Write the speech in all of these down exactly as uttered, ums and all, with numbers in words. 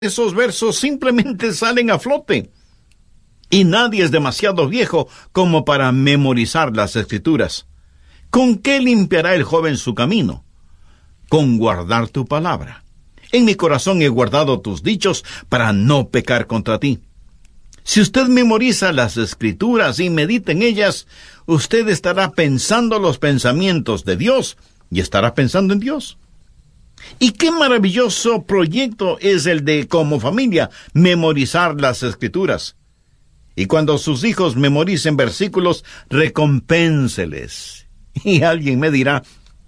esos versos simplemente salen a flote. Y nadie es demasiado viejo como para memorizar las Escrituras. ¿Con qué limpiará el joven su camino? Con guardar tu palabra. En mi corazón he guardado tus dichos para no pecar contra ti. Si usted memoriza las Escrituras y medita en ellas, usted estará pensando los pensamientos de Dios y estará pensando en Dios. Y qué maravilloso proyecto es el de, como familia, memorizar las Escrituras. Y cuando sus hijos memoricen versículos, recompénseles. Y alguien me dirá,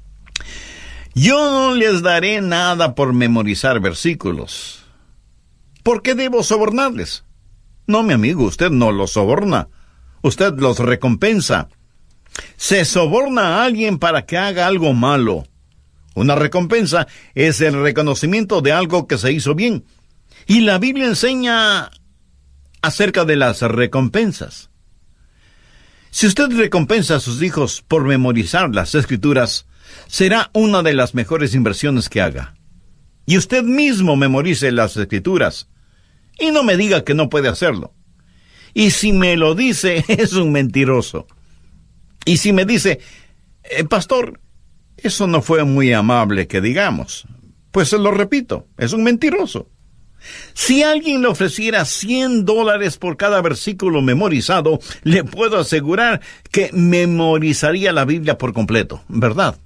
yo no les daré nada por memorizar versículos. ¿Por qué debo sobornarles? No, mi amigo, usted no los soborna. Usted los recompensa. Se soborna a alguien para que haga algo malo. Una recompensa es el reconocimiento de algo que se hizo bien. Y la Biblia enseña acerca de las recompensas. Si usted recompensa a sus hijos por memorizar las Escrituras, será una de las mejores inversiones que haga. Y usted mismo memorice las Escrituras. Y no me diga que no puede hacerlo. Y si me lo dice, es un mentiroso. Y si me dice, eh, pastor, eso no fue muy amable que digamos, pues se lo repito, es un mentiroso. Si alguien le ofreciera cien dólares por cada versículo memorizado, le puedo asegurar que memorizaría la Biblia por completo, ¿verdad?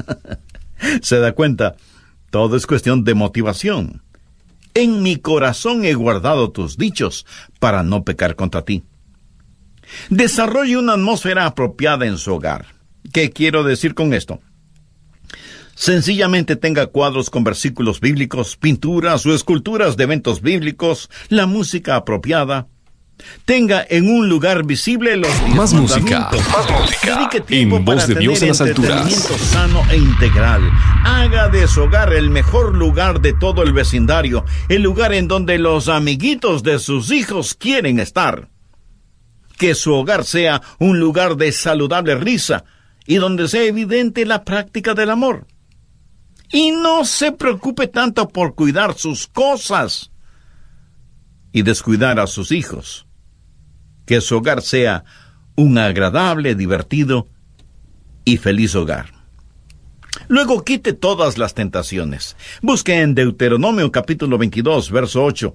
¿Se da cuenta? Todo es cuestión de motivación. En mi corazón he guardado tus dichos para no pecar contra ti. Desarrolle una atmósfera apropiada en su hogar. ¿Qué quiero decir con esto? Sencillamente tenga cuadros con versículos bíblicos, pinturas o esculturas de eventos bíblicos, la música apropiada. Tenga en un lugar visible los más música, más música en Voz de Dios en las alturas. Entretenimiento sano e integral. Haga de su hogar el mejor lugar de todo el vecindario, el lugar en donde los amiguitos de sus hijos quieren estar. Que su hogar sea un lugar de saludable risa y donde sea evidente la práctica del amor. Y no se preocupe tanto por cuidar sus cosas y descuidar a sus hijos. Que su hogar sea un agradable, divertido y feliz hogar. Luego quite todas las tentaciones. Busque en Deuteronomio capítulo veintidós, verso ocho.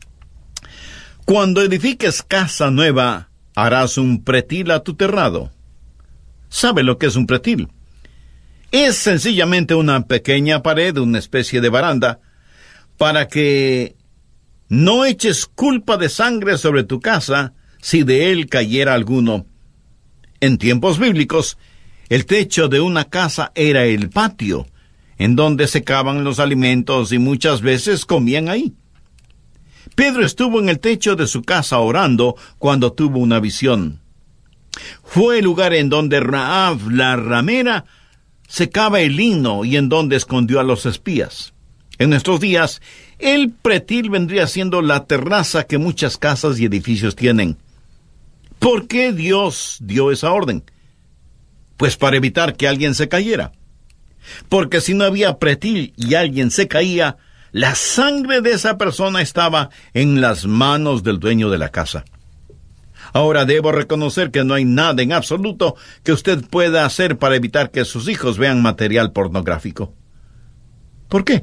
Cuando edifiques casa nueva, harás un pretil a tu terrado. ¿Sabe lo que es un pretil? Es sencillamente una pequeña pared, una especie de baranda, para que no eches culpa de sangre sobre tu casa si de él cayera alguno. En tiempos bíblicos, el techo de una casa era el patio, en donde secaban los alimentos y muchas veces comían ahí. Pedro estuvo en el techo de su casa orando cuando tuvo una visión. Fue el lugar en donde Rahab, la ramera, secaba el lino y en donde escondió a los espías. En nuestros días, el pretil vendría siendo la terraza que muchas casas y edificios tienen. ¿Por qué Dios dio esa orden? Pues para evitar que alguien se cayera. Porque si no había pretil y alguien se caía, la sangre de esa persona estaba en las manos del dueño de la casa. Ahora debo reconocer que no hay nada en absoluto que usted pueda hacer para evitar que sus hijos vean material pornográfico. ¿Por qué?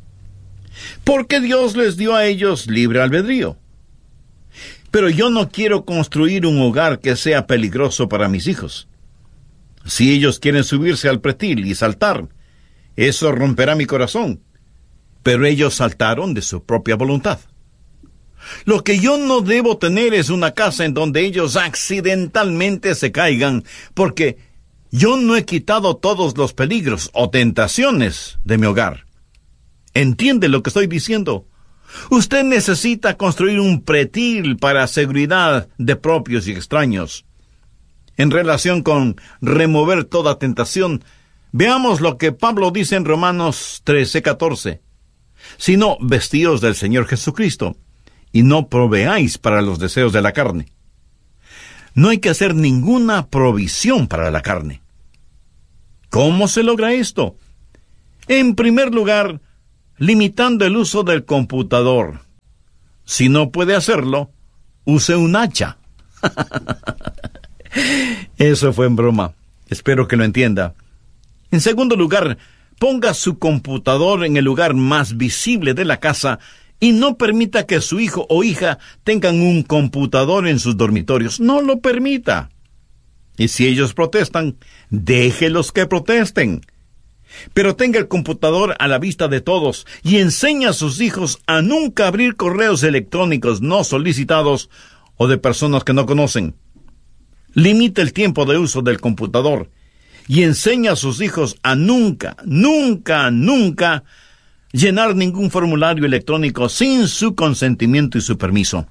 Porque Dios les dio a ellos libre albedrío. Pero yo no quiero construir un hogar que sea peligroso para mis hijos. Si ellos quieren subirse al pretil y saltar, eso romperá mi corazón. Pero ellos saltaron de su propia voluntad. Lo que yo no debo tener es una casa en donde ellos accidentalmente se caigan, porque yo no he quitado todos los peligros o tentaciones de mi hogar. ¿Entiende lo que estoy diciendo? Usted necesita construir un pretil para seguridad de propios y extraños. En relación con remover toda tentación, veamos lo que Pablo dice en Romanos trece, catorce. Sino vestíos del Señor Jesucristo, y no proveáis para los deseos de la carne. No hay que hacer ninguna provisión para la carne. ¿Cómo se logra esto? En primer lugar, limitando el uso del computador. Si no puede hacerlo, use un hacha. Eso fue en broma. Espero que lo entienda. En segundo lugar, ponga su computador en el lugar más visible de la casa y no permita que su hijo o hija tengan un computador en sus dormitorios. No lo permita. Y si ellos protestan, déjelos que protesten. Pero tenga el computador a la vista de todos y enseñe a sus hijos a nunca abrir correos electrónicos no solicitados o de personas que no conocen. Limite el tiempo de uso del computador y enseña a sus hijos a nunca, nunca, nunca llenar ningún formulario electrónico sin su consentimiento y su permiso.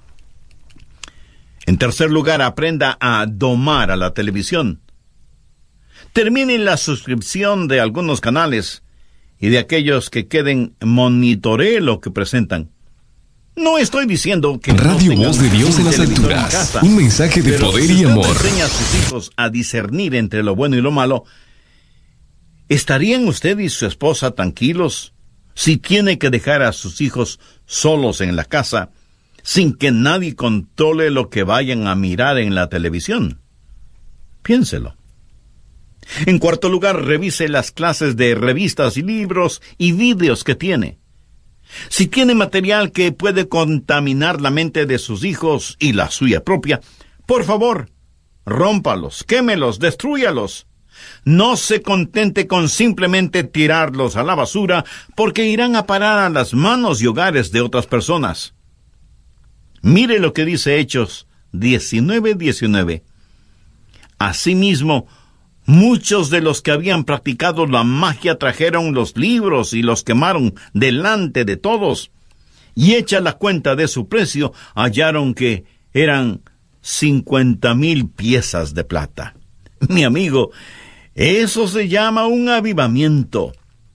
En tercer lugar, aprenda a domar a la televisión. Termine la suscripción de algunos canales y de aquellos que queden, monitoree lo que presentan. No estoy diciendo que Radio Voz de Dios en las alturas, casa, un mensaje de poder si y amor. Enseña a sus hijos a discernir entre lo bueno y lo malo. ¿Estarían usted y su esposa tranquilos si tiene que dejar a sus hijos solos en la casa sin que nadie controle lo que vayan a mirar en la televisión? Piénselo. En cuarto lugar, revise las clases de revistas y libros y vídeos que tiene. Si tiene material que puede contaminar la mente de sus hijos y la suya propia, por favor, rómpalos, quémelos, destrúyalos. No se contente con simplemente tirarlos a la basura, porque irán a parar a las manos y hogares de otras personas. Mire lo que dice Hechos diecinueve diecinueve. Asimismo, muchos de los que habían practicado la magia trajeron los libros y los quemaron delante de todos, y hecha la cuenta de su precio, hallaron que eran cincuenta mil piezas de plata. Mi amigo, eso se llama un avivamiento.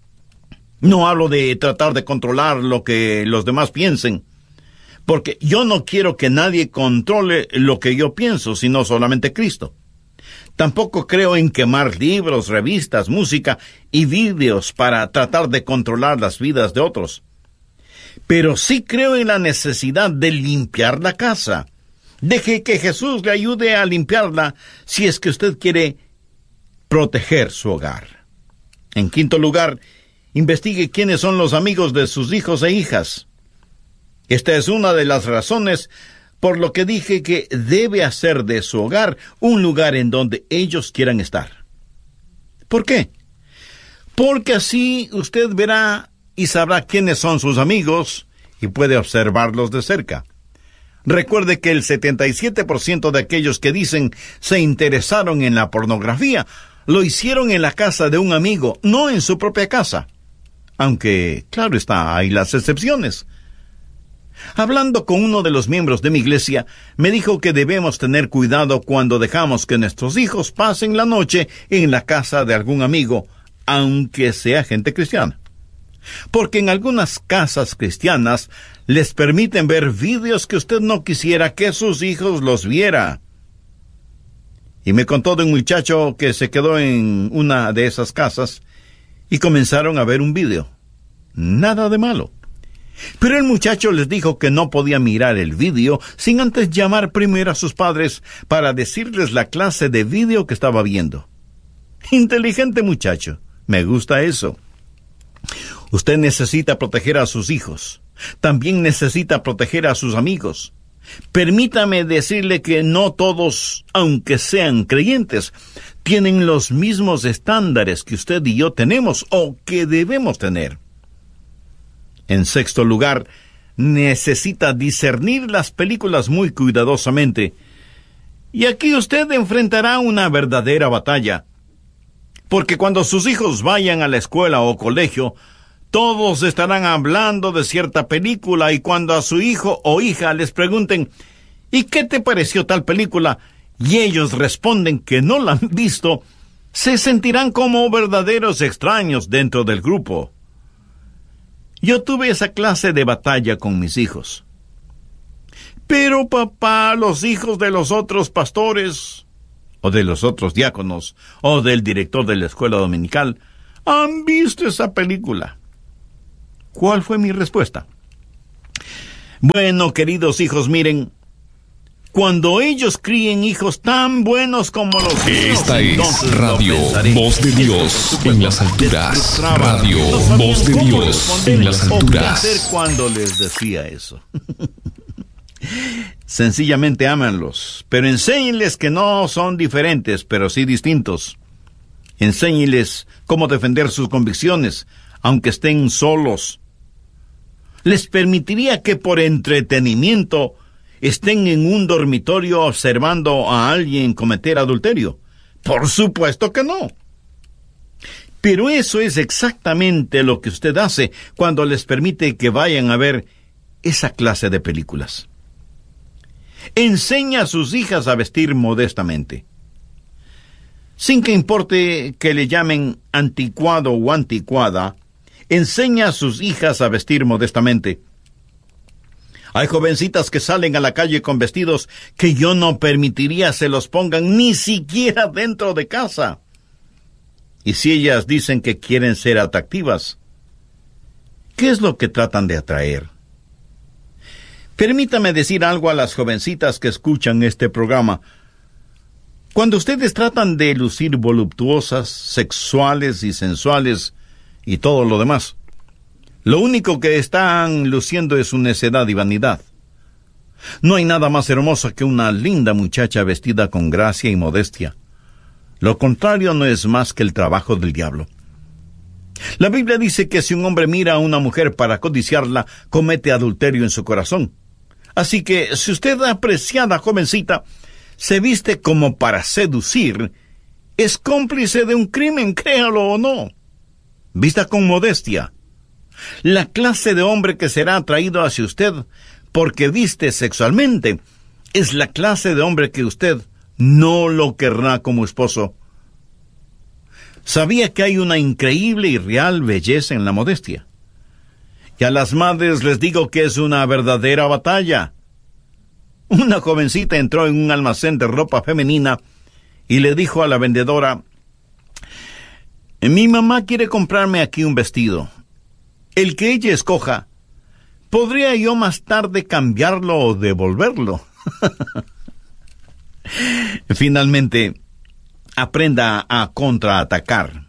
No hablo de tratar de controlar lo que los demás piensen, porque yo no quiero que nadie controle lo que yo pienso, sino solamente Cristo. Tampoco creo en quemar libros, revistas, música y vídeos para tratar de controlar las vidas de otros. Pero sí creo en la necesidad de limpiar la casa. Deje que Jesús le ayude a limpiarla si es que usted quiere proteger su hogar. En quinto lugar, investigue quiénes son los amigos de sus hijos e hijas. Esta es una de las razones por lo que dije que debe hacer de su hogar un lugar en donde ellos quieran estar. ¿Por qué? Porque así usted verá y sabrá quiénes son sus amigos y puede observarlos de cerca. Recuerde que el setenta y siete por ciento de aquellos que dicen se interesaron en la pornografía lo hicieron en la casa de un amigo, no en su propia casa. Aunque, claro está, hay las excepciones. Hablando con uno de los miembros de mi iglesia, me dijo que debemos tener cuidado cuando dejamos que nuestros hijos pasen la noche en la casa de algún amigo, aunque sea gente cristiana. Porque en algunas casas cristianas les permiten ver vídeos que usted no quisiera que sus hijos los viera. Y me contó de un muchacho que se quedó en una de esas casas y comenzaron a ver un vídeo. Nada de malo. Pero el muchacho les dijo que no podía mirar el vídeo sin antes llamar primero a sus padres para decirles la clase de vídeo que estaba viendo. Inteligente muchacho, me gusta eso. Usted necesita proteger a sus hijos. También necesita proteger a sus amigos. Permítame decirle que no todos, aunque sean creyentes, tienen los mismos estándares que usted y yo tenemos o que debemos tener. En sexto lugar, necesita discernir las películas muy cuidadosamente. Y aquí usted enfrentará una verdadera batalla. Porque cuando sus hijos vayan a la escuela o colegio, todos estarán hablando de cierta película, y cuando a su hijo o hija les pregunten ¿y qué te pareció tal película? Y ellos responden que no la han visto, se sentirán como verdaderos extraños dentro del grupo. Yo tuve esa clase de batalla con mis hijos. Pero papá, los hijos de los otros pastores, o de los otros diáconos, o del director de la escuela dominical, han visto esa película. ¿Cuál fue mi respuesta? Bueno, queridos hijos, miren, cuando ellos críen hijos tan buenos como los míos, esta es Radio Voz de Dios en las alturas. Radio Voz de Dios en las alturas. ¿Qué hacer cuando les decía eso? Sencillamente ámanlos, pero enséñenles que no son diferentes, pero sí distintos. Enséñenles cómo defender sus convicciones, aunque estén solos. ¿Les permitiría que por entretenimiento estén en un dormitorio observando a alguien cometer adulterio? Por supuesto que no. Pero eso es exactamente lo que usted hace cuando les permite que vayan a ver esa clase de películas. Enseña a sus hijas a vestir modestamente, sin que importe que le llamen anticuado o anticuada. Enseña a sus hijas a vestir modestamente. Hay jovencitas que salen a la calle con vestidos que yo no permitiría se los pongan ni siquiera dentro de casa. Y si ellas dicen que quieren ser atractivas, ¿qué es lo que tratan de atraer? Permítame decir algo a las jovencitas que escuchan este programa. Cuando ustedes tratan de lucir voluptuosas, sexuales y sensuales y todo lo demás, lo único que están luciendo es su necedad y vanidad. No hay nada más hermoso que una linda muchacha vestida con gracia y modestia. Lo contrario no es más que el trabajo del diablo. La Biblia dice que si un hombre mira a una mujer para codiciarla, comete adulterio en su corazón. Así que si usted, apreciada jovencita, se viste como para seducir, es cómplice de un crimen, créalo o no. Vista con modestia. La clase de hombre que será atraído hacia usted porque viste sexualmente es la clase de hombre que usted no lo querrá como esposo. ¿Sabía que hay una increíble y real belleza en la modestia? Y a las madres les digo que es una verdadera batalla. Una jovencita entró en un almacén de ropa femenina y le dijo a la vendedora: mi mamá quiere comprarme aquí un vestido. El que ella escoja, ¿podría yo más tarde cambiarlo o devolverlo? Finalmente, aprenda a contraatacar.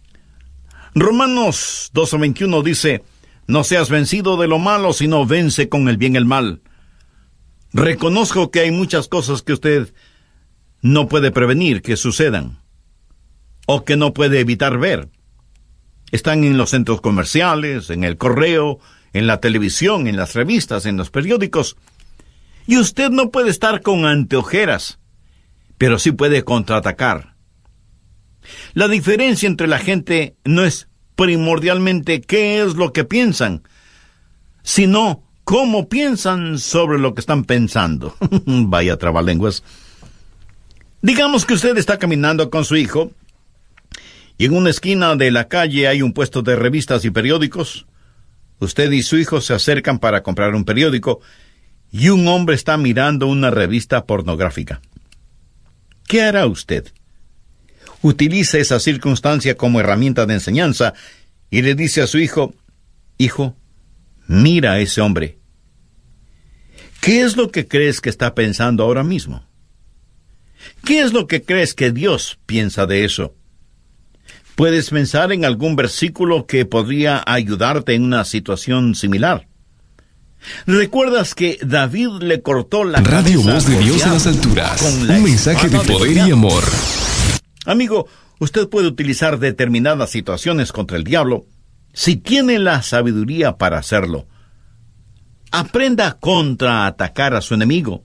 Romanos doce veintiuno dice: no seas vencido de lo malo, sino vence con el bien el mal. Reconozco que hay muchas cosas que usted no puede prevenir que sucedan, o que no puede evitar ver. Están en los centros comerciales, en el correo, en la televisión, en las revistas, en los periódicos. Y usted no puede estar con anteojeras, pero sí puede contraatacar. La diferencia entre la gente no es primordialmente qué es lo que piensan, sino cómo piensan sobre lo que están pensando. Vaya trabalenguas. Digamos que usted está caminando con su hijo y en una esquina de la calle hay un puesto de revistas y periódicos. Usted y su hijo se acercan para comprar un periódico y un hombre está mirando una revista pornográfica. ¿Qué hará usted? Utiliza esa circunstancia como herramienta de enseñanza y le dice a su hijo: hijo, mira a ese hombre. ¿Qué es lo que crees que está pensando ahora mismo? ¿Qué es lo que crees que Dios piensa de eso? ¿Puedes pensar en algún versículo que podría ayudarte en una situación similar? ¿Recuerdas que David le cortó la cabeza? Radio Voz de Dios en las alturas. Un mensaje de poder y amor. Amigo, usted puede utilizar determinadas situaciones contra el diablo si tiene la sabiduría para hacerlo. Aprenda a contraatacar a su enemigo.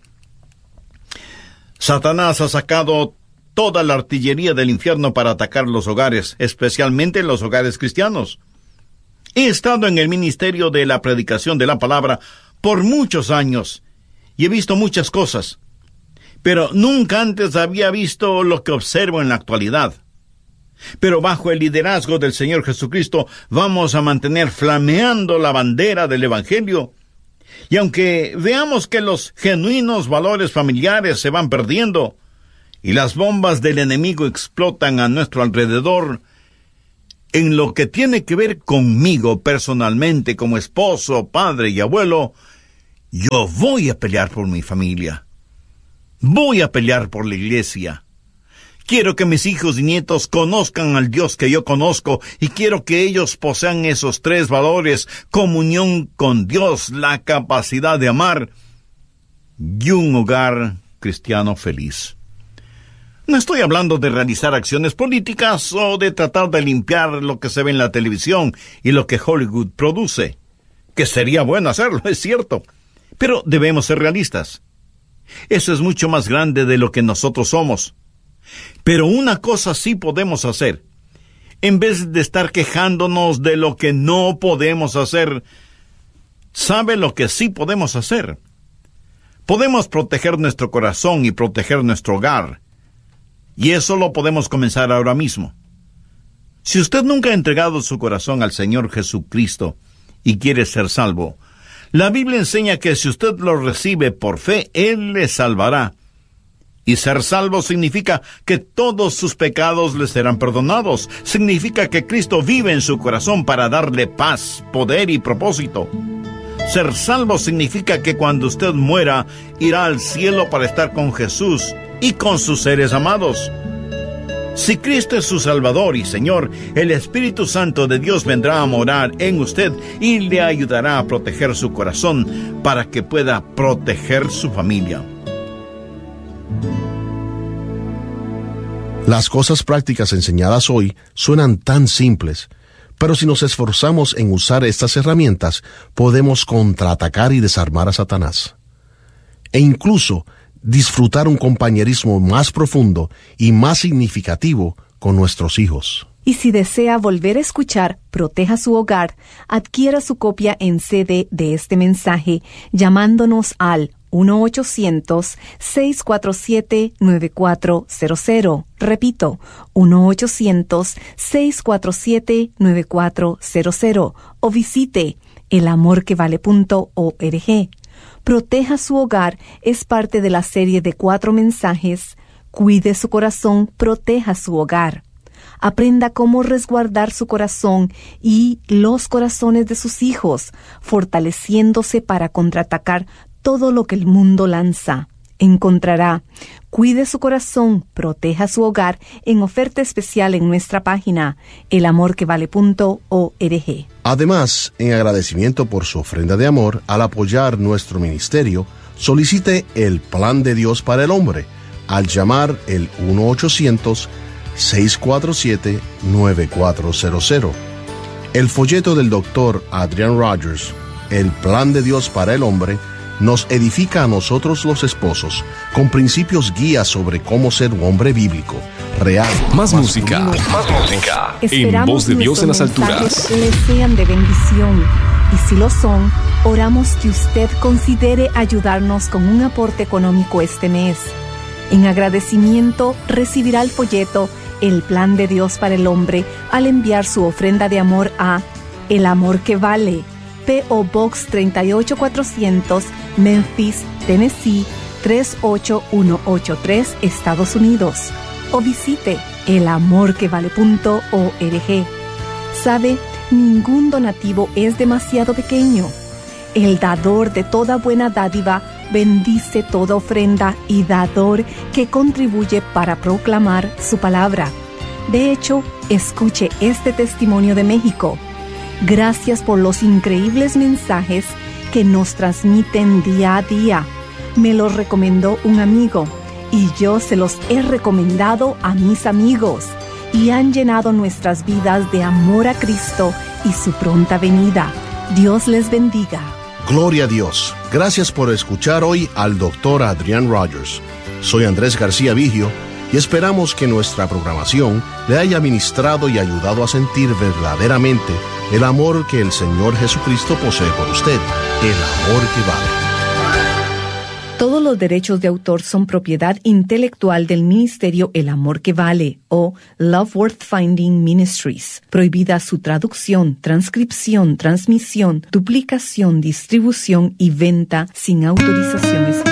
Satanás ha sacado toda la artillería del infierno para atacar los hogares, especialmente los hogares cristianos. He estado en el ministerio de la predicación de la palabra por muchos años y he visto muchas cosas, pero nunca antes había visto lo que observo en la actualidad. Pero bajo el liderazgo del Señor Jesucristo vamos a mantener flameando la bandera del Evangelio. Y aunque veamos que los genuinos valores familiares se van perdiendo y las bombas del enemigo explotan a nuestro alrededor, en lo que tiene que ver conmigo personalmente como esposo, padre y abuelo, Yo voy a pelear por mi familia. Voy a pelear por la iglesia. Quiero que mis hijos y nietos conozcan al Dios que yo conozco y quiero que ellos posean esos tres valores: comunión con Dios, la capacidad de amar y un hogar cristiano feliz. No estoy hablando de realizar acciones políticas o de tratar de limpiar lo que se ve en la televisión y lo que Hollywood produce, que sería bueno hacerlo, es cierto, pero debemos ser realistas. Eso es mucho más grande de lo que nosotros somos. Pero una cosa sí podemos hacer. En vez de estar quejándonos de lo que no podemos hacer, ¿sabe lo que sí podemos hacer? Podemos proteger nuestro corazón y proteger nuestro hogar. Y eso lo podemos comenzar ahora mismo. Si usted nunca ha entregado su corazón al Señor Jesucristo y quiere ser salvo, la Biblia enseña que si usted lo recibe por fe, Él le salvará. Y ser salvo significa que todos sus pecados le serán perdonados. Significa que Cristo vive en su corazón para darle paz, poder y propósito. Ser salvo significa que cuando usted muera, irá al cielo para estar con Jesús y con sus seres amados. Si Cristo es su Salvador y Señor, el Espíritu Santo de Dios vendrá a morar en usted y le ayudará a proteger su corazón para que pueda proteger su familia. Las cosas prácticas enseñadas hoy suenan tan simples, pero si nos esforzamos en usar estas herramientas, podemos contraatacar y desarmar a Satanás. E incluso disfrutar un compañerismo más profundo y más significativo con nuestros hijos. Y si desea volver a escuchar Proteja su Hogar, adquiera su copia en C D de este mensaje llamándonos al uno ochocientos, seis cuatro siete, nueve cuatro cero cero. Repito, uno ochocientos, seis cuatro siete, nueve cuatro cero cero. O visite el amor que vale punto org. Proteja su Hogar es parte de la serie de cuatro mensajes. Cuide su corazón, proteja su hogar. Aprenda cómo resguardar su corazón y los corazones de sus hijos, fortaleciéndose para contraatacar todo lo que el mundo lanza. Encontrará Cuide su corazón, proteja su hogar en oferta especial en nuestra página el amor que vale punto org. Además, en agradecimiento por su ofrenda de amor al apoyar nuestro ministerio, solicite el Plan de Dios para el Hombre al llamar el uno ochocientos, seis cuatro siete, nueve cuatro cero cero. El folleto del doctor Adrian Rogers, El Plan de Dios para el Hombre, nos edifica a nosotros los esposos con principios guías sobre cómo ser un hombre bíblico, real. Más música, más música. En Voz de Dios en las alturas. Les sean de bendición. Y si lo son, oramos que usted considere ayudarnos con un aporte económico este mes. En agradecimiento, recibirá el folleto El Plan de Dios para el Hombre al enviar su ofrenda de amor a El Amor que Vale, P O Box treinta y ocho cuatrocientos, Memphis, Tennessee tres ocho uno ocho tres, Estados Unidos. O visite el amor que vale punto org. ¿Sabe? Ningún donativo es demasiado pequeño. El dador de toda buena dádiva bendice toda ofrenda y dador que contribuye para proclamar su palabra. De hecho, escuche este testimonio de México. Gracias por los increíbles mensajes que nos transmiten día a día. Me los recomendó un amigo y yo se los he recomendado a mis amigos y han llenado nuestras vidas de amor a Cristo y su pronta venida. Dios les bendiga. Gloria a Dios. Gracias por escuchar hoy al doctor Adrian Rogers. Soy Andrés García Vigio y esperamos que nuestra programación le haya ministrado y ayudado a sentir verdaderamente el amor que el Señor Jesucristo posee por usted, el amor que vale. Todos los derechos de autor son propiedad intelectual del ministerio El Amor que Vale o Love Worth Finding Ministries. Prohibida su traducción, transcripción, transmisión, duplicación, distribución y venta sin autorización especial.